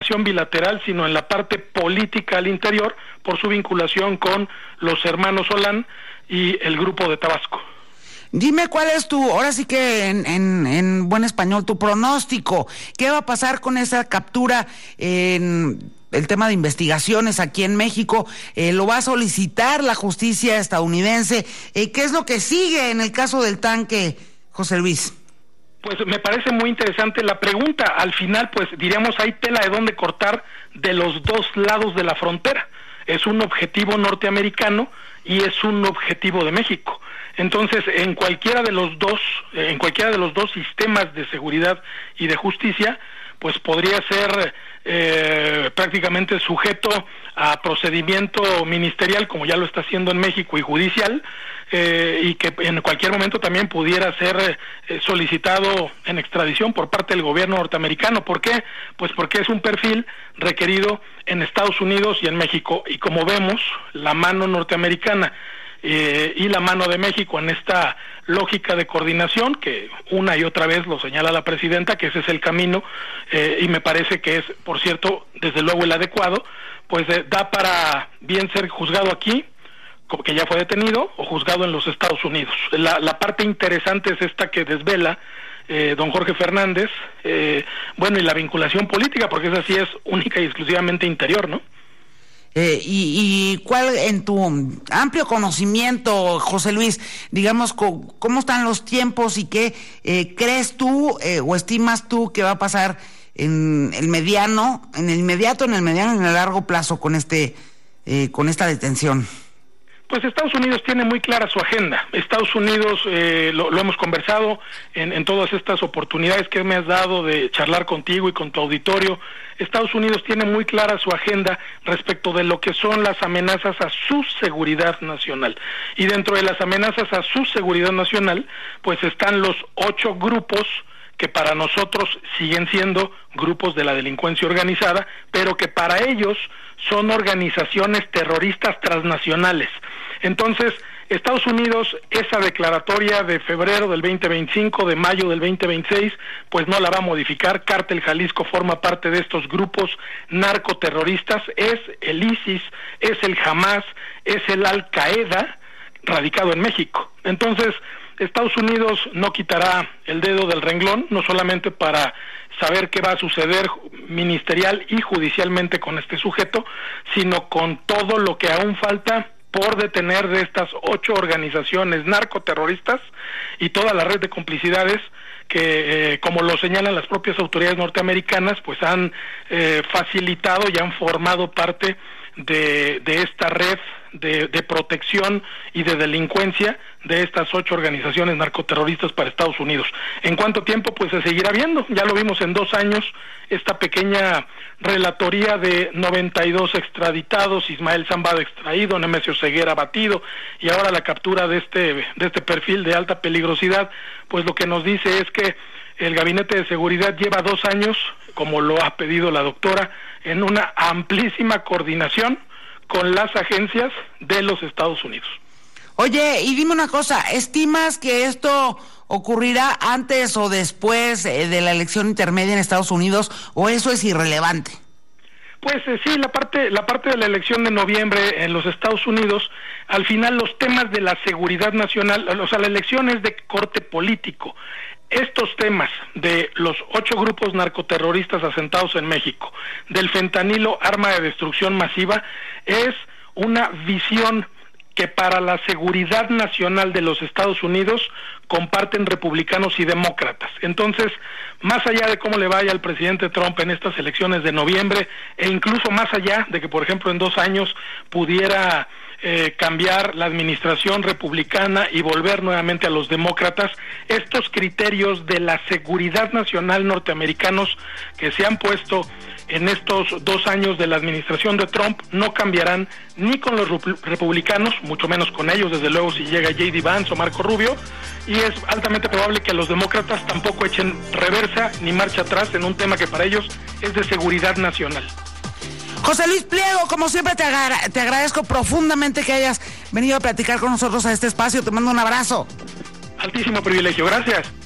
relación bilateral, sino en la parte política al interior, por su vinculación con los hermanos Solán y el Grupo de Tabasco. Dime cuál es ahora sí que en buen español, tu pronóstico. ¿Qué va a pasar con esa captura en el tema de investigaciones aquí en México? ¿Lo va a solicitar la justicia estadounidense? ¿Qué es lo que sigue en el caso del tanque, José Luis? Pues me parece muy interesante la pregunta. Al final, pues diríamos, hay tela de dónde cortar de los dos lados de la frontera. Es un objetivo norteamericano y es un objetivo de México. Entonces, en cualquiera de los dos sistemas de seguridad y de justicia, pues podría ser prácticamente sujeto a procedimiento ministerial, como ya lo está haciendo en México, y judicial, y que en cualquier momento también pudiera ser solicitado en extradición por parte del gobierno norteamericano. ¿Por qué? Pues porque es un perfil requerido en Estados Unidos y en México, y como vemos, la mano norteamericana y la mano de México en esta lógica de coordinación, que una y otra vez lo señala la presidenta, que ese es el camino, y me parece que es, por cierto, desde luego el adecuado, pues da para bien ser juzgado aquí, como que ya fue detenido, o juzgado en los Estados Unidos. La parte interesante es esta que desvela don Jorge Fernández, bueno, y la vinculación política, porque esa sí es única y exclusivamente interior, ¿no? ¿Y cuál, en tu amplio conocimiento, José Luis, digamos, cómo están los tiempos y qué crees tú o estimas tú que va a pasar en el mediano, en el inmediato, en el mediano y en el largo plazo con con esta detención? Pues Estados Unidos tiene muy clara su agenda. Estados Unidos, lo hemos conversado en todas estas oportunidades que me has dado de charlar contigo y con tu auditorio. Estados Unidos tiene muy clara su agenda respecto de lo que son las amenazas a su seguridad nacional. Y dentro de las amenazas a su seguridad nacional, pues están los 8 grupos que para nosotros siguen siendo grupos de la delincuencia organizada, pero que para ellos son organizaciones terroristas transnacionales. Entonces, Estados Unidos, esa declaratoria de febrero del 2025, de mayo del 2026, pues no la va a modificar. Cártel Jalisco forma parte de estos grupos narcoterroristas, es el ISIS, es el Hamas, es el Al-Qaeda, radicado en México. Entonces, Estados Unidos no quitará el dedo del renglón, no solamente para saber qué va a suceder ministerial y judicialmente con este sujeto, sino con todo lo que aún falta por detener de estas 8 organizaciones narcoterroristas y toda la red de complicidades que, como lo señalan las propias autoridades norteamericanas, pues han facilitado y han formado parte de esta red de protección y de delincuencia de estas 8 organizaciones narcoterroristas para Estados Unidos. ¿En cuánto tiempo? Pues se seguirá viendo. Ya lo vimos en 2 años, esta pequeña relatoría de 92 extraditados, Ismael Zambada extraído, Nemesio Ceguera abatido, y ahora la captura de este perfil de alta peligrosidad, pues lo que nos dice es que el Gabinete de Seguridad lleva 2 años, como lo ha pedido la doctora, en una amplísima coordinación con las agencias de los Estados Unidos. Oye, y dime una cosa, ¿estimas que esto ocurrirá antes o después de la elección intermedia en Estados Unidos, o eso es irrelevante? Pues sí, la parte de la elección de noviembre en los Estados Unidos, al final los temas de la seguridad nacional, o sea, la elección es de corte político. Estos temas de los 8 grupos narcoterroristas asentados en México, del fentanilo, arma de destrucción masiva, es una visión que para la seguridad nacional de los Estados Unidos comparten republicanos y demócratas. Entonces, más allá de cómo le vaya al presidente Trump en estas elecciones de noviembre, e incluso más allá de que, por ejemplo, en 2 años pudiera cambiar la administración republicana y volver nuevamente a los demócratas, estos criterios de la seguridad nacional norteamericanos que se han puesto en estos 2 años de la administración de Trump no cambiarán ni con los republicanos, mucho menos con ellos, desde luego si llega J.D. Vance o Marco Rubio, y es altamente probable que los demócratas tampoco echen reversa ni marcha atrás en un tema que para ellos es de seguridad nacional. José Luis Pliego, como siempre te agradezco profundamente que hayas venido a platicar con nosotros a este espacio. Te mando un abrazo. Altísimo privilegio, gracias.